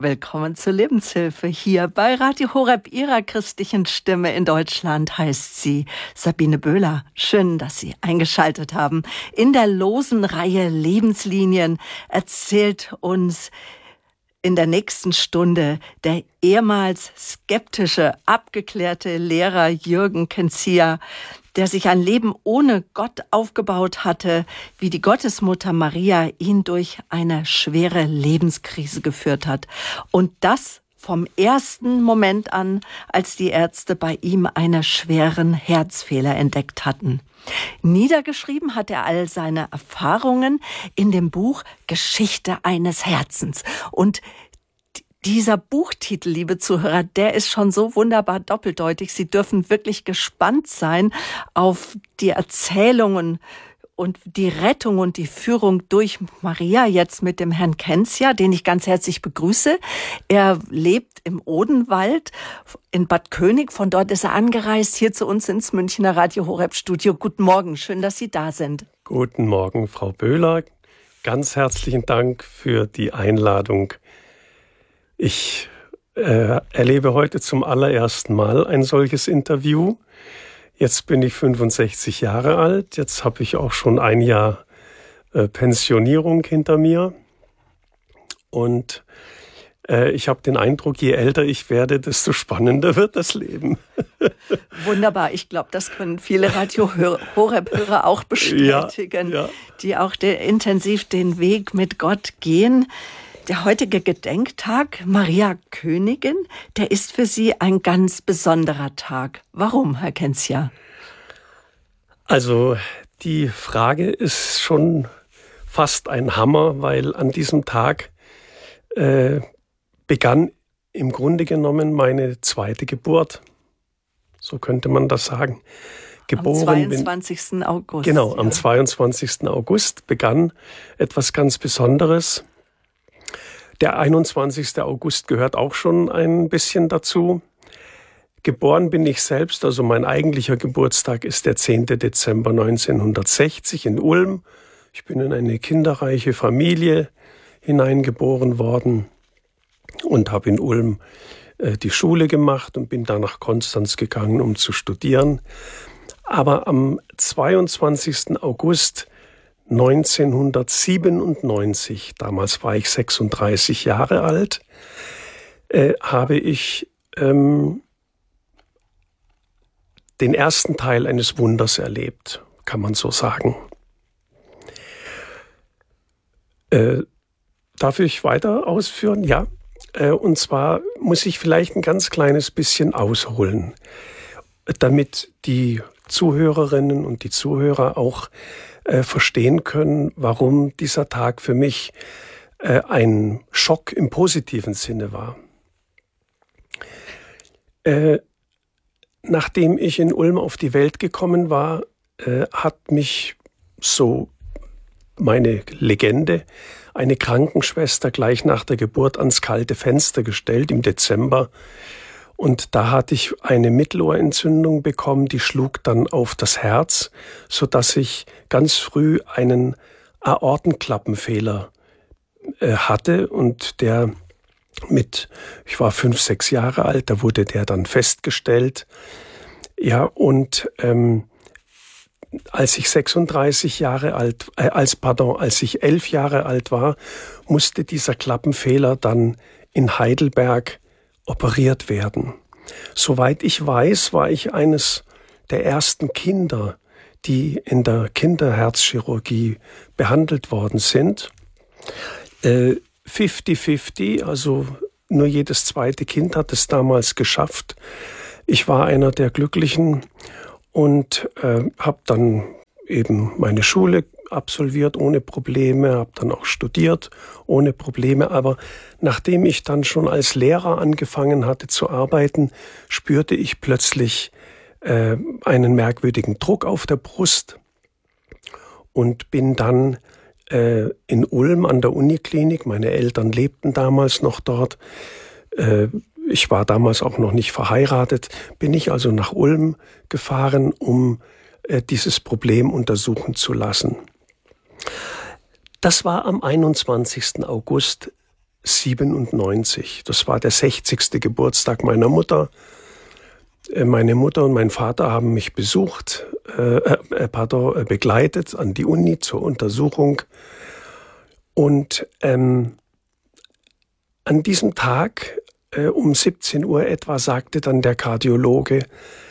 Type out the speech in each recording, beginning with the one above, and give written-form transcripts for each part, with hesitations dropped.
Willkommen zur Lebenshilfe hier bei Radio Horeb, Ihrer christlichen Stimme in Deutschland, heißt sie Sabine Böhler. Schön, dass Sie eingeschaltet haben. In der losen Reihe Lebenslinien erzählt uns in der nächsten Stunde der ehemals skeptische, abgeklärte Lehrer Jürgen Kenzia, der sich ein Leben ohne Gott aufgebaut hatte, wie die Gottesmutter Maria ihn durch eine schwere Lebenskrise geführt hat. Und das vom ersten Moment an, als die Ärzte bei ihm einen schweren Herzfehler entdeckt hatten. Niedergeschrieben hat er all seine Erfahrungen in dem Buch Geschichte eines Herzens. Und dieser Buchtitel, liebe Zuhörer, der ist schon so wunderbar doppeldeutig. Sie dürfen wirklich gespannt sein auf die Erzählungen und die Rettung und die Führung durch Maria, jetzt mit dem Herrn Kenzia, den ich ganz herzlich begrüße. Er lebt im Odenwald in Bad König. Von dort ist er angereist hier zu uns ins Münchner Radio Horeb Studio. Guten Morgen, schön, dass Sie da sind. Guten Morgen, Frau Böhler. Ganz herzlichen Dank für die Einladung. Ich erlebe heute zum allerersten Mal ein solches Interview. Jetzt bin ich 65 Jahre alt. Jetzt habe ich auch schon ein Jahr Pensionierung hinter mir. Und ich habe den Eindruck, je älter ich werde, desto spannender wird das Leben. Wunderbar. Ich glaube, das können viele Radio Horeb-Hörer auch bestätigen, ja. Die auch intensiv den Weg mit Gott gehen. Der heutige Gedenktag Maria Königin, der ist für Sie ein ganz besonderer Tag. Warum, Herr Kenzia? Also die Frage ist schon fast ein Hammer, weil an diesem Tag begann im Grunde genommen meine zweite Geburt. So könnte man das sagen. Geboren am 22. August. Genau, am 22. August begann etwas ganz Besonderes. Der 21. August gehört auch schon ein bisschen dazu. Geboren bin ich selbst, also mein eigentlicher Geburtstag ist der 10. Dezember 1960 in Ulm. Ich bin in eine kinderreiche Familie hineingeboren worden und habe in Ulm die Schule gemacht und bin dann nach Konstanz gegangen, um zu studieren. Aber am 22. August 1997, damals war ich 36 Jahre alt, habe ich den ersten Teil eines Wunders erlebt, kann man so sagen. Darf ich weiter ausführen? Ja. Und zwar muss ich vielleicht ein ganz kleines bisschen ausholen, damit die Zuhörerinnen und die Zuhörer auch verstehen können, warum dieser Tag für mich ein Schock im positiven Sinne war. Nachdem ich in Ulm auf die Welt gekommen war, hat mich, so meine Legende, eine Krankenschwester gleich nach der Geburt ans kalte Fenster gestellt im Dezember. Und da hatte ich eine Mittelohrentzündung bekommen, die schlug dann auf das Herz, sodass ich ganz früh einen Aortenklappenfehler hatte. Und ich war 5, 6 Jahre alt, da wurde der dann festgestellt. Ja, und als ich 11 Jahre alt war, musste dieser Klappenfehler dann in Heidelberg operiert werden. Soweit ich weiß, war ich eines der ersten Kinder, die in der Kinderherzchirurgie behandelt worden sind. 50-50, also nur jedes zweite Kind hat es damals geschafft. Ich war einer der Glücklichen und habe dann eben meine Schule absolviert ohne Probleme, habe dann auch studiert ohne Probleme. Aber nachdem ich dann schon als Lehrer angefangen hatte zu arbeiten, spürte ich plötzlich einen merkwürdigen Druck auf der Brust und bin dann in Ulm an der Uniklinik, meine Eltern lebten damals noch dort, ich war damals auch noch nicht verheiratet, bin ich also nach Ulm gefahren, um dieses Problem untersuchen zu lassen. Das war am 21. August 97. Das war der 60. Geburtstag meiner Mutter. Meine Mutter und mein Vater haben mich begleitet an die Uni zur Untersuchung. Und an diesem Tag um 17 Uhr etwa sagte dann der Kardiologe,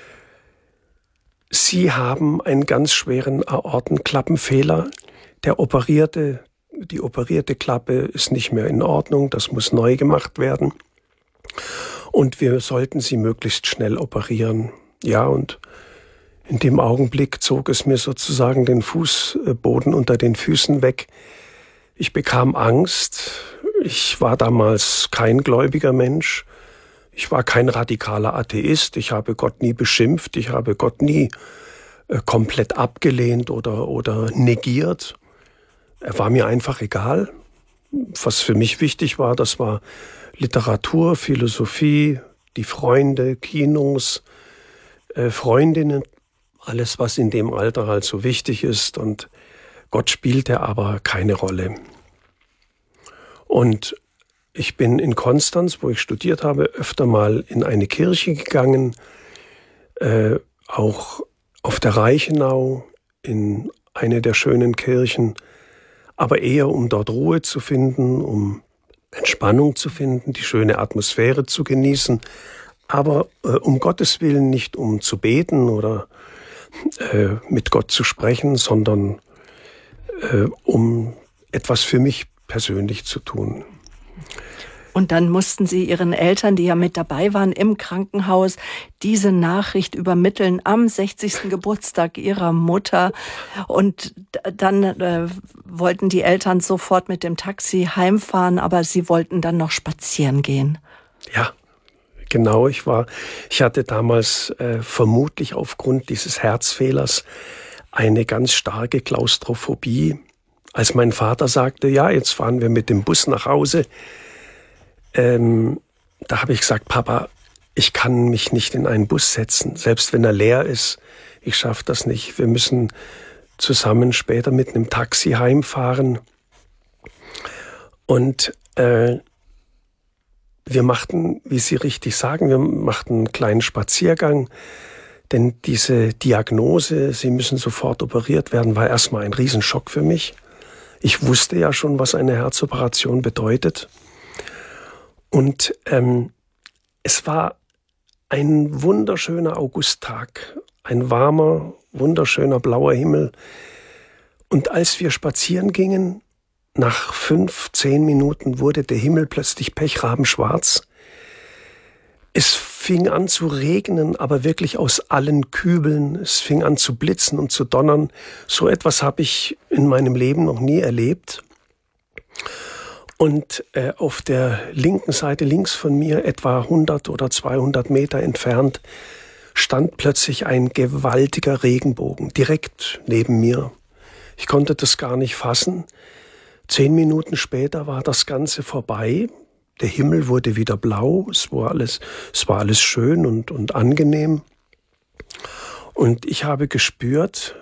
Sie haben einen ganz schweren Aortenklappenfehler. Die operierte Klappe ist nicht mehr in Ordnung, das muss neu gemacht werden. Und wir sollten Sie möglichst schnell operieren. Ja, und in dem Augenblick zog es mir sozusagen den Fußboden unter den Füßen weg. Ich bekam Angst. Ich war damals kein gläubiger Mensch. Ich war kein radikaler Atheist. Ich habe Gott nie beschimpft. Ich habe Gott nie komplett abgelehnt oder negiert. Er war mir einfach egal. Was für mich wichtig war, das war Literatur, Philosophie, die Freunde, Kinos, Freundinnen, alles, was in dem Alter halt so wichtig ist. Und Gott spielte aber keine Rolle. Und ich bin in Konstanz, wo ich studiert habe, öfter mal in eine Kirche gegangen, auch auf der Reichenau, in eine der schönen Kirchen, aber eher um dort Ruhe zu finden, um Entspannung zu finden, die schöne Atmosphäre zu genießen, aber um Gottes Willen nicht um zu beten oder mit Gott zu sprechen, sondern um etwas für mich persönlich zu tun. Und dann mussten Sie Ihren Eltern, die ja mit dabei waren im Krankenhaus, diese Nachricht übermitteln am 60. Geburtstag Ihrer Mutter. Und dann wollten die Eltern sofort mit dem Taxi heimfahren, aber Sie wollten dann noch spazieren gehen. Ja, genau. Ich hatte damals vermutlich aufgrund dieses Herzfehlers eine ganz starke Klaustrophobie. Als mein Vater sagte, ja, jetzt fahren wir mit dem Bus nach Hause, da habe ich gesagt, Papa, ich kann mich nicht in einen Bus setzen, selbst wenn er leer ist. Ich schaffe das nicht. Wir müssen zusammen später mit einem Taxi heimfahren. Und wir machten, wie Sie richtig sagen, wir machten einen kleinen Spaziergang. Denn diese Diagnose, Sie müssen sofort operiert werden, war erstmal ein Riesenschock für mich. Ich wusste ja schon, was eine Herzoperation bedeutet. Und es war ein wunderschöner Augusttag, ein warmer, wunderschöner blauer Himmel. Und als wir spazieren gingen, nach 5-10 Minuten wurde der Himmel plötzlich pechrabenschwarz. Es fing an zu regnen, aber wirklich aus allen Kübeln. Es fing an zu blitzen und zu donnern. So etwas habe ich in meinem Leben noch nie erlebt. Und auf der linken Seite, links von mir, etwa 100 oder 200 Meter entfernt, stand plötzlich ein gewaltiger Regenbogen direkt neben mir. Ich konnte das gar nicht fassen. 10 Minuten später war das Ganze vorbei. Der Himmel wurde wieder blau. Es war alles schön und angenehm. Und ich habe gespürt,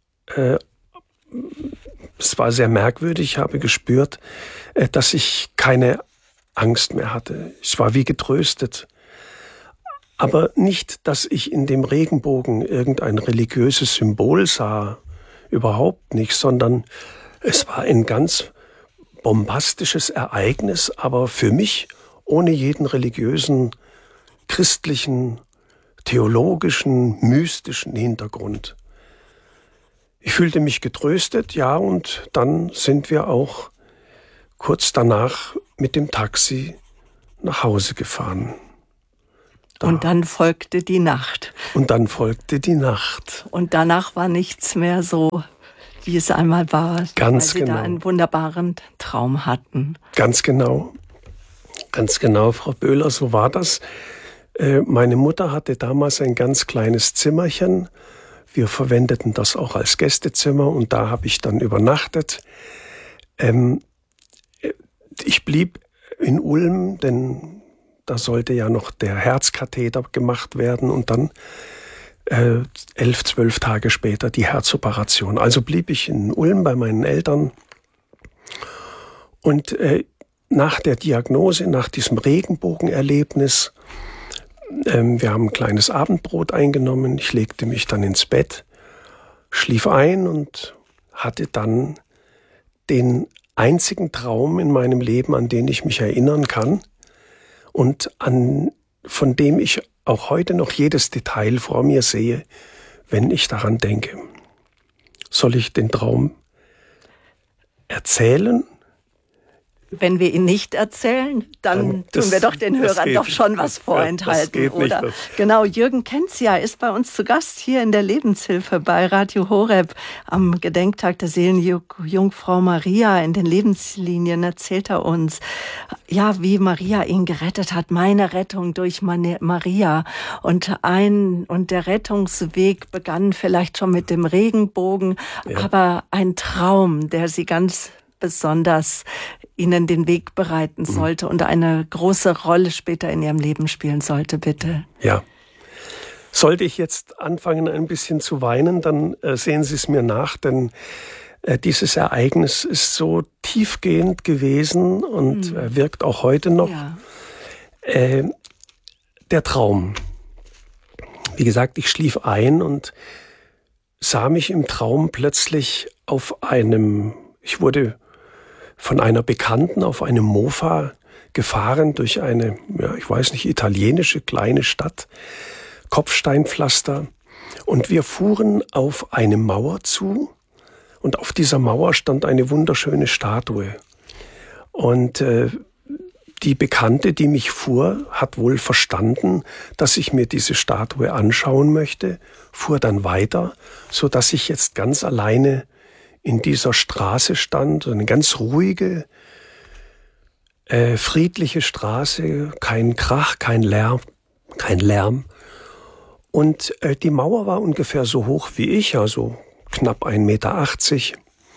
es war sehr merkwürdig, ich habe gespürt, dass ich keine Angst mehr hatte. Ich war wie getröstet. Aber nicht, dass ich in dem Regenbogen irgendein religiöses Symbol sah. Überhaupt nicht, sondern es war ein ganz bombastisches Ereignis, aber für mich ohne jeden religiösen, christlichen, theologischen, mystischen Hintergrund. Ich fühlte mich getröstet, ja, und dann sind wir auch kurz danach mit dem Taxi nach Hause gefahren. Und dann folgte die Nacht. Und dann folgte die Nacht. Und danach war nichts mehr so, wie es einmal war, Ganz weil Sie genau. da einen wunderbaren Traum hatten. Ganz genau, Frau Böhler, so war das. Meine Mutter hatte damals ein ganz kleines Zimmerchen. Wir verwendeten das auch als Gästezimmer und da habe ich dann übernachtet. Ich blieb in Ulm, denn da sollte ja noch der Herzkatheter gemacht werden und dann 11-12 Tage später die Herzoperation. Also blieb ich in Ulm bei meinen Eltern und nach der Diagnose, nach diesem Regenbogenerlebnis, wir haben ein kleines Abendbrot eingenommen, ich legte mich dann ins Bett, schlief ein und hatte dann den einzigen Traum in meinem Leben, an den ich mich erinnern kann und von dem ich auch heute noch jedes Detail vor mir sehe, wenn ich daran denke. Soll ich den Traum erzählen? Wenn wir ihn nicht erzählen, dann tun wir doch den Hörern doch schon was vorenthalten, oder? Nicht. Genau, Jürgen Kenzia ist bei uns zu Gast hier in der Lebenshilfe bei Radio Horeb. Am Gedenktag der Seelenjungfrau Maria in den Lebenslinien erzählt er uns, ja, wie Maria ihn gerettet hat, meine Rettung durch Maria. Und der Rettungsweg begann vielleicht schon mit dem Regenbogen, aber ein Traum, der sie ganz besonders ihnen den Weg bereiten sollte und eine große Rolle später in ihrem Leben spielen sollte, bitte. Ja. Sollte ich jetzt anfangen, ein bisschen zu weinen, dann sehen Sie es mir nach, denn dieses Ereignis ist so tiefgehend gewesen und wirkt auch heute noch. Ja. Der Traum. Wie gesagt, ich schlief ein und sah mich im Traum plötzlich ich wurde von einer Bekannten auf einem Mofa gefahren durch eine, ich weiß nicht, italienische kleine Stadt, Kopfsteinpflaster. Und wir fuhren auf eine Mauer zu und auf dieser Mauer stand eine wunderschöne Statue. Und die Bekannte, die mich fuhr, hat wohl verstanden, dass ich mir diese Statue anschauen möchte, fuhr dann weiter, so dass ich jetzt ganz alleine in dieser Straße stand, eine ganz ruhige, friedliche Straße, kein Krach, kein Lärm. Und die Mauer war ungefähr so hoch wie ich, also knapp 1,80 Meter.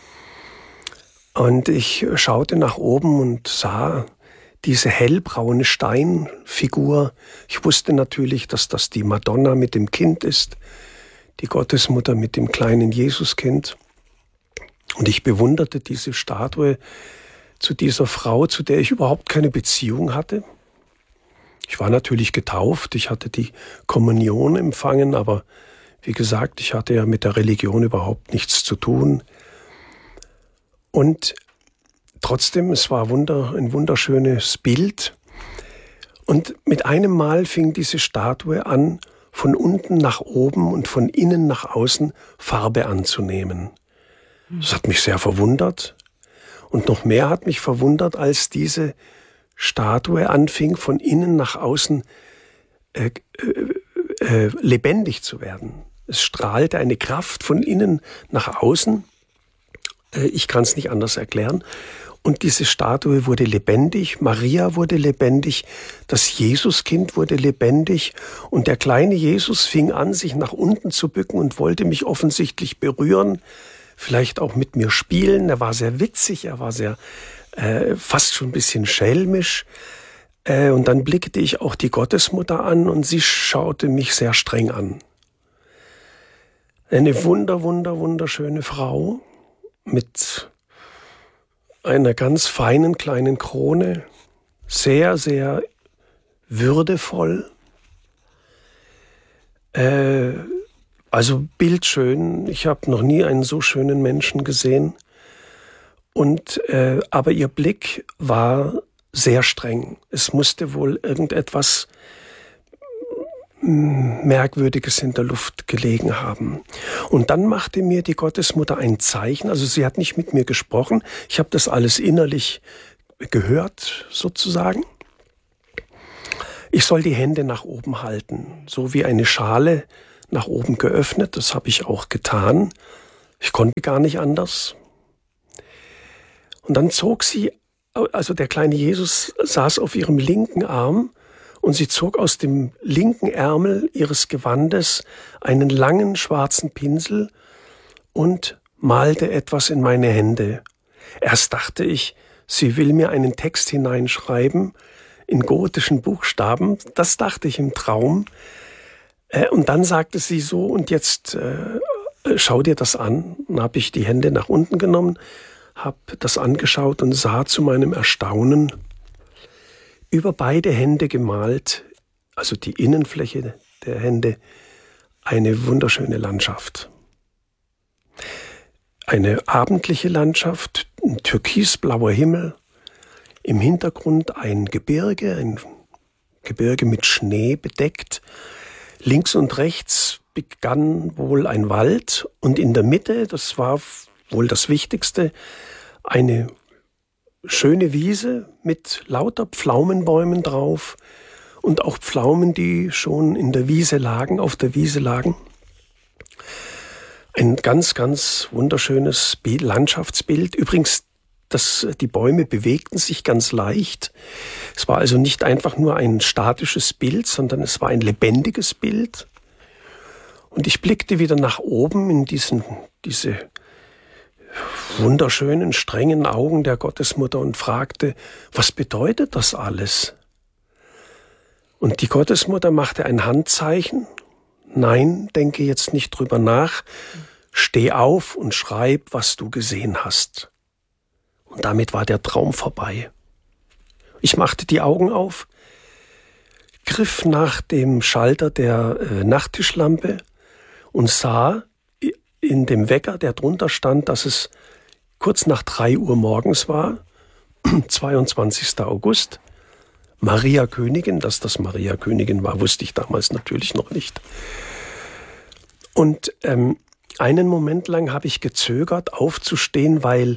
Und ich schaute nach oben und sah diese hellbraune Steinfigur. Ich wusste natürlich, dass das die Madonna mit dem Kind ist, die Gottesmutter mit dem kleinen Jesuskind. Und ich bewunderte diese Statue zu dieser Frau, zu der ich überhaupt keine Beziehung hatte. Ich war natürlich getauft, ich hatte die Kommunion empfangen, aber wie gesagt, ich hatte ja mit der Religion überhaupt nichts zu tun. Und trotzdem, es war ein wunderschönes Bild. Und mit einem Mal fing diese Statue an, von unten nach oben und von innen nach außen Farbe anzunehmen. Das hat mich sehr verwundert. Und noch mehr hat mich verwundert, als diese Statue anfing, von innen nach außen lebendig zu werden. Es strahlte eine Kraft von innen nach außen. Ich kann es nicht anders erklären. Und diese Statue wurde lebendig, Maria wurde lebendig, das Jesuskind wurde lebendig und der kleine Jesus fing an, sich nach unten zu bücken und wollte mich offensichtlich berühren, vielleicht auch mit mir spielen. Er war sehr witzig, er war sehr fast schon ein bisschen schelmisch. Und dann blickte ich auch die Gottesmutter an und sie schaute mich sehr streng an. Eine wunderschöne Frau mit einer ganz feinen kleinen Krone, sehr, sehr würdevoll. Also bildschön. Ich habe noch nie einen so schönen Menschen gesehen. Aber ihr Blick war sehr streng. Es musste wohl irgendetwas Merkwürdiges in der Luft gelegen haben. Und dann machte mir die Gottesmutter ein Zeichen. Also sie hat nicht mit mir gesprochen. Ich habe das alles innerlich gehört, sozusagen. Ich soll die Hände nach oben halten, so wie eine Schale nach oben geöffnet. Das habe ich auch getan. Ich konnte gar nicht anders. Und dann zog sie, also der kleine Jesus saß auf ihrem linken Arm und sie zog aus dem linken Ärmel ihres Gewandes einen langen schwarzen Pinsel und malte etwas in meine Hände. Erst dachte ich, sie will mir einen Text hineinschreiben in gotischen Buchstaben. Das dachte ich im Traum. Und dann sagte sie so, und jetzt schau dir das an. Dann habe ich die Hände nach unten genommen, habe das angeschaut und sah zu meinem Erstaunen über beide Hände gemalt, also die Innenfläche der Hände, eine wunderschöne Landschaft. Eine abendliche Landschaft, ein türkisblauer Himmel, im Hintergrund ein Gebirge mit Schnee bedeckt. Links und rechts begann wohl ein Wald und in der Mitte, das war wohl das Wichtigste, eine schöne Wiese mit lauter Pflaumenbäumen drauf und auch Pflaumen, die schon in der Wiese lagen, auf der Wiese lagen. Ein ganz, ganz wunderschönes Landschaftsbild. Übrigens, die Bäume bewegten sich ganz leicht. Es war also nicht einfach nur ein statisches Bild, sondern es war ein lebendiges Bild. Und ich blickte wieder nach oben in diese wunderschönen, strengen Augen der Gottesmutter und fragte, was bedeutet das alles? Und die Gottesmutter machte ein Handzeichen. Nein, denke jetzt nicht drüber nach. Steh auf und schreib, was du gesehen hast. Und damit war der Traum vorbei. Ich machte die Augen auf, griff nach dem Schalter der Nachttischlampe und sah in dem Wecker, der drunter stand, dass es kurz nach 3 Uhr morgens war, 22. August. Maria Königin, dass das Maria Königin war, wusste ich damals natürlich noch nicht. Und einen Moment lang habe ich gezögert, aufzustehen, weil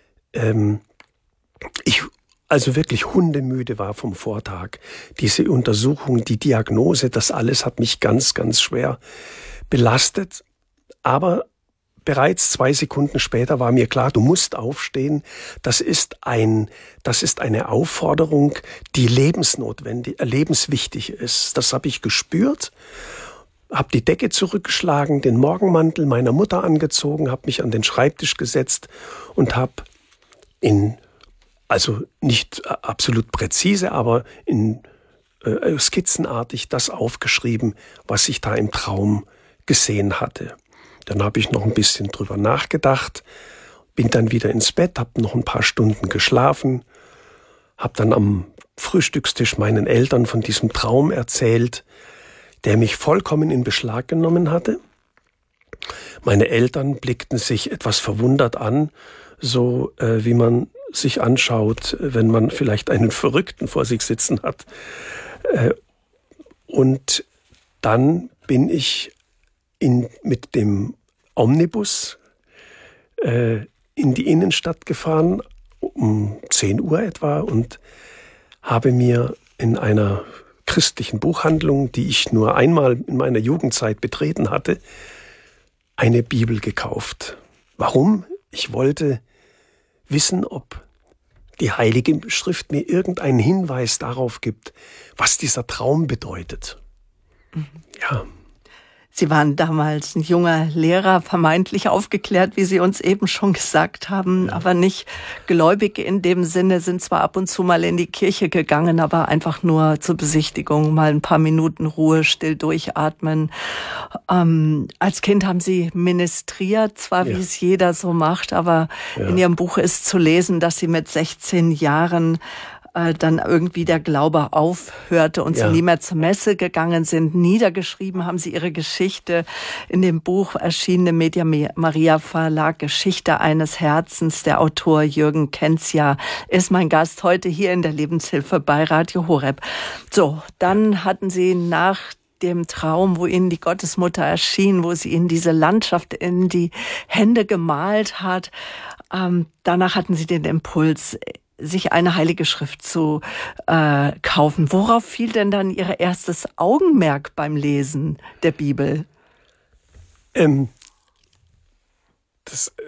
ich also wirklich hundemüde war vom Vortag. Diese Untersuchung, die Diagnose, das alles hat mich ganz, ganz schwer belastet. Aber bereits 2 Sekunden später war mir klar, du musst aufstehen. Das ist eine Aufforderung, die lebenswichtig ist. Das habe ich gespürt, habe die Decke zurückgeschlagen, den Morgenmantel meiner Mutter angezogen, habe mich an den Schreibtisch gesetzt und habe also nicht absolut präzise, aber skizzenartig das aufgeschrieben, was ich da im Traum gesehen hatte. Dann habe ich noch ein bisschen drüber nachgedacht, bin dann wieder ins Bett, habe noch ein paar Stunden geschlafen, habe dann am Frühstückstisch meinen Eltern von diesem Traum erzählt, der mich vollkommen in Beschlag genommen hatte. Meine Eltern blickten sich etwas verwundert an, so wie man sich anschaut, wenn man vielleicht einen Verrückten vor sich sitzen hat. Und dann bin ich mit dem Omnibus in die Innenstadt gefahren, um 10 Uhr etwa, und habe mir in einer christlichen Buchhandlung, die ich nur einmal in meiner Jugendzeit betreten hatte, eine Bibel gekauft. Warum? Ich wollte wissen, ob die Heilige Schrift mir irgendeinen Hinweis darauf gibt, was dieser Traum bedeutet. Mhm. Ja. Sie waren damals ein junger Lehrer, vermeintlich aufgeklärt, wie Sie uns eben schon gesagt haben, ja, aber nicht gläubig in dem Sinne, sind zwar ab und zu mal in die Kirche gegangen, aber einfach nur zur Besichtigung, mal ein paar Minuten Ruhe, still durchatmen. Als Kind haben Sie ministriert, zwar wie es jeder so macht, aber in Ihrem Buch ist zu lesen, dass Sie mit 16 Jahren dann irgendwie der Glaube aufhörte und Sie nie mehr zur Messe gegangen sind. Niedergeschrieben haben Sie Ihre Geschichte in dem Buch erschienen im Media Maria Verlag, Geschichte eines Herzens. Der Autor Jürgen Kenzia ist mein Gast heute hier in der Lebenshilfe bei Radio Horeb. So, dann hatten Sie nach dem Traum, wo Ihnen die Gottesmutter erschien, wo sie Ihnen diese Landschaft in die Hände gemalt hat, danach hatten Sie den Impuls, sich eine heilige Schrift zu kaufen. Worauf fiel denn dann Ihr erstes Augenmerk beim Lesen der Bibel?